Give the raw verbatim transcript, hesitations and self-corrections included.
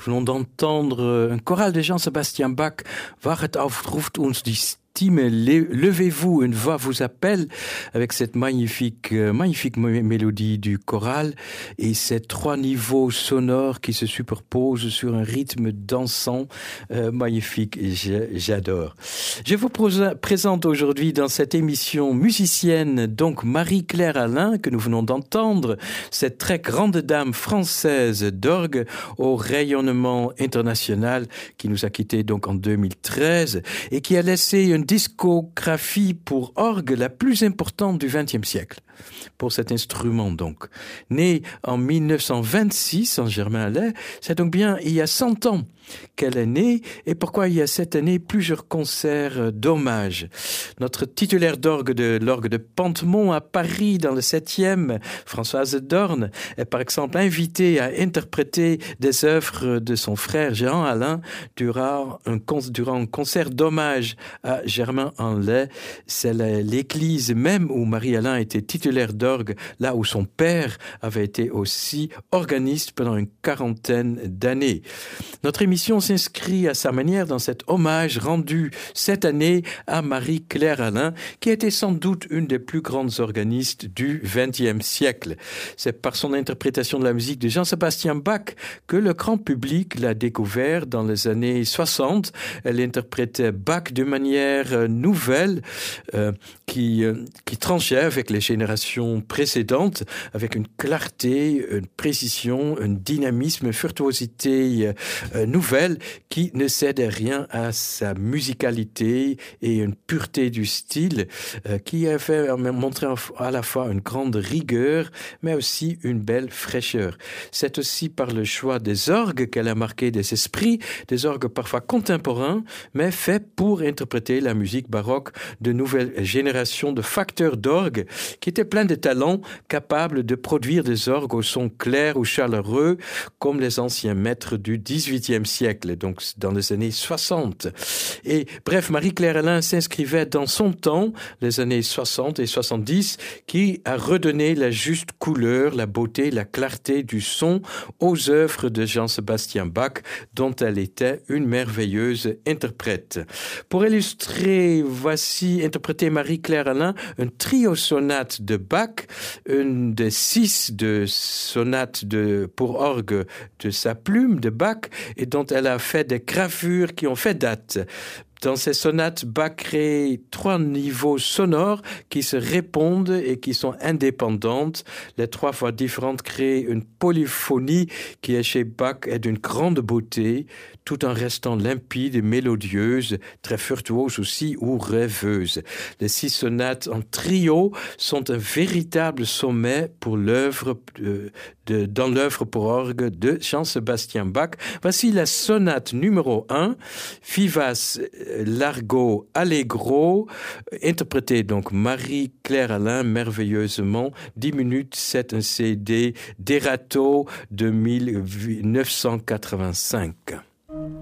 venons d'entendre un choral de Jean-Sébastien Bach. Wachet auf, ruft uns die Stimme, levez-vous, une voix vous appelle, avec cette magnifique, euh, magnifique m- mélodie du choral et ces trois niveaux sonores qui se superposent sur un rythme dansant, euh, magnifique, je, j'adore. Je vous pros- présente aujourd'hui dans cette émission musicienne, donc Marie-Claire Alain, que nous venons d'entendre, cette très grande dame française d'orgue au rayonnement international qui nous a quittés donc en deux mille treize et qui a laissé une discographie pour orgue la plus importante du vingtième siècle. Pour cet instrument donc. Né en dix-neuf cent vingt-six en Germain-Laye, c'est donc bien il y a cent ans qu'elle est née et pourquoi il y a cette année plusieurs concerts d'hommage. Notre titulaire d'orgue de l'orgue de Pantemont à Paris dans le septième, Françoise Dorn, est par exemple invitée à interpréter des œuvres de son frère Jean Alain durant un, con- durant un concert d'hommage à Germain-en-Laye. C'est la- l'église même où Marie-Alain était titulaire d'orgue, là où son père avait été aussi organiste pendant une quarantaine d'années. Notre émission s'inscrit à sa manière dans cet hommage rendu cette année à Marie-Claire Alain, qui était sans doute une des plus grandes organistes du vingtième siècle. C'est par son interprétation de la musique de Jean-Sébastien Bach que le grand public l'a découvert dans les années soixante. Elle interprétait Bach de manière nouvelle, euh, qui, euh, qui tranchait avec les générations précédentes, avec une clarté, une précision, un dynamisme, une virtuosité euh, nouvelle qui ne cède rien à sa musicalité et une pureté du style euh, qui a fait montrer à la fois une grande rigueur mais aussi une belle fraîcheur. C'est aussi par le choix des orgues qu'elle a marqué des esprits, des orgues parfois contemporains mais faits pour interpréter la musique baroque de nouvelles générations de facteurs d'orgue qui étaient pleins de talent, capables de produire des orgues au son clair ou chaleureux comme les anciens maîtres du dix-huitième siècle, donc dans les années soixante. Et bref, Marie-Claire Alain s'inscrivait dans son temps, les années soixante et soixante-dix, qui a redonné la juste couleur, la beauté, la clarté du son aux œuvres de Jean-Sébastien Bach, dont elle était une merveilleuse interprète. Pour illustrer, voici interprété Marie-Claire Alain, un trio sonate de Bach, une des six de sonates de, pour orgue de sa plume de Bach, et dont elle a fait des gravures qui ont fait date. Dans ces sonates, Bach crée trois niveaux sonores qui se répondent et qui sont indépendantes. Les trois voix différentes créent une polyphonie qui est chez Bach est d'une grande beauté, tout en restant limpide et mélodieuse, très virtuose aussi ou rêveuse. Les six sonates en trio sont un véritable sommet pour l'œuvre de, de, dans l'œuvre pour orgue de Jean-Sébastien Bach. Voici la sonate numéro un, Vivace Largo Allegro, interprété donc Marie-Claire Alain merveilleusement, dix minutes, c'est un C D d'Erato de mille neuf cent quatre-vingt-cinq.